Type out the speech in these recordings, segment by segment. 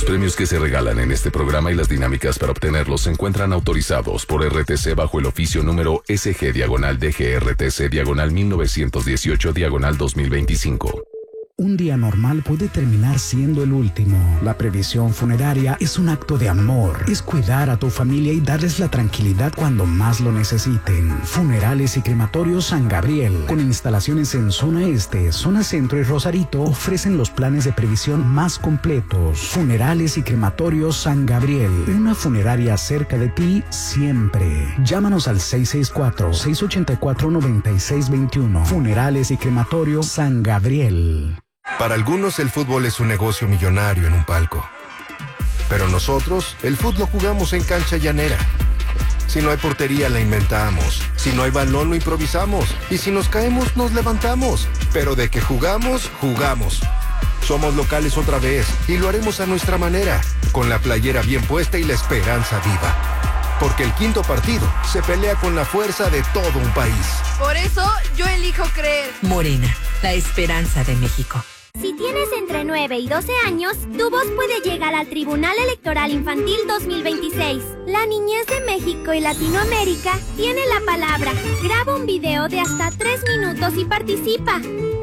Los premios que se regalan en este programa y las dinámicas para obtenerlos se encuentran autorizados por RTC bajo el oficio número SG-DGRTC/1918/2025. Un día normal puede terminar siendo el último. La previsión funeraria es un acto de amor. Es cuidar a tu familia y darles la tranquilidad cuando más lo necesiten. Funerales y Crematorios San Gabriel, con instalaciones en Zona Este, Zona Centro y Rosarito, ofrecen los planes de previsión más completos. Funerales y Crematorios San Gabriel, una funeraria cerca de ti siempre. Llámanos al 664-684-9621. Funerales y Crematorios San Gabriel. Para algunos el fútbol es un negocio millonario en un palco. Pero nosotros, el fútbol lo jugamos en cancha llanera. Si no hay portería, la inventamos. Si no hay balón, lo improvisamos. Y si nos caemos, nos levantamos. Pero de que jugamos, jugamos. Somos locales otra vez y lo haremos a nuestra manera, con la playera bien puesta y la esperanza viva. Porque el quinto partido se pelea con la fuerza de todo un país. Por eso, yo elijo creer. Morena, la esperanza de México. Si tienes entre 9 y 12 años, tu voz puede llegar al Tribunal Electoral Infantil 2026. La niñez de México y Latinoamérica tiene la palabra. Graba un video de hasta 3 minutos y participa.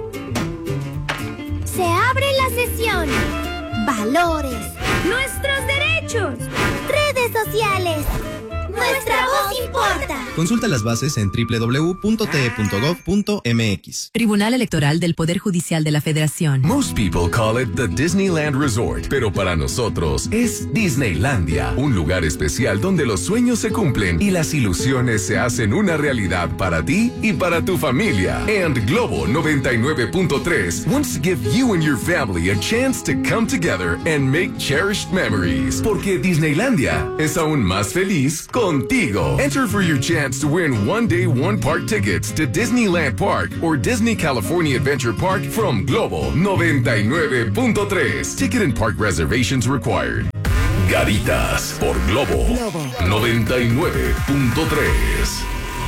Se abre la sesión. Valores. Nuestros derechos. Redes sociales. Nuestra voz importa. Consulta las bases en www.te.gov.mx. Tribunal Electoral del Poder Judicial de la Federación. Most people call it the Disneyland Resort, pero para nosotros es Disneylandia, un lugar especial donde los sueños se cumplen y las ilusiones se hacen una realidad para ti y para tu familia. And Globo 99.3 wants to give you and your family a chance to come together and make cherished memories, porque Disneylandia es aún más feliz contigo. Enter for your chance to win one-day, one-park tickets to Disneyland Park or Disney California Adventure Park from Globo 99.3. Ticket and park reservations required. Garitas por Globo 99.3.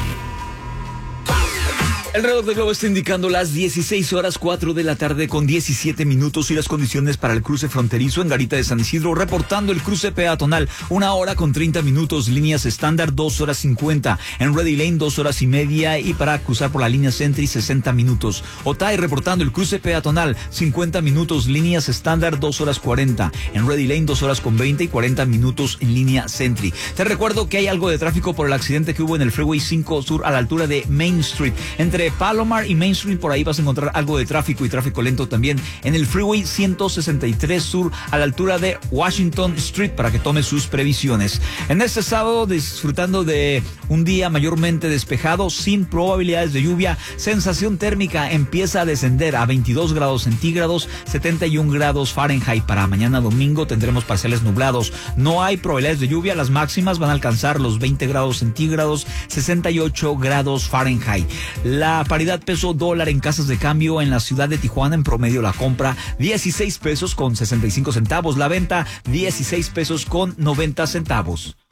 El reloj de Globo está indicando las 16:04 de la tarde con 17 minutos y las condiciones para el cruce fronterizo en Garita de San Isidro, reportando el cruce peatonal, 1 hora con 30 minutos, líneas estándar 2 horas 50, en Ready Lane 2 horas y media y para cruzar por la línea Sentry 60 minutos. Otay reportando el cruce peatonal, 50 minutos, líneas estándar 2 horas 40, en Ready Lane 2 horas con 20 y 40 minutos en línea Sentry. Te recuerdo que hay algo de tráfico por el accidente que hubo en el Freeway 5 Sur a la altura de Main Street, entre Palomar y Main Street. Por ahí vas a encontrar algo de tráfico y tráfico lento también en el Freeway 163 Sur a la altura de Washington Street para que tome sus previsiones. En este sábado, disfrutando de un día mayormente despejado, sin probabilidades de lluvia, sensación térmica empieza a descender a 22 grados centígrados, 71 grados Fahrenheit. Para mañana domingo tendremos parciales nublados. No hay probabilidades de lluvia, las máximas van a alcanzar los 20 grados centígrados, 68 grados Fahrenheit. La paridad peso-dólar en casas de cambio en la ciudad de Tijuana, en promedio la compra 16 pesos con 65 centavos, la venta 16 pesos con 90 centavos.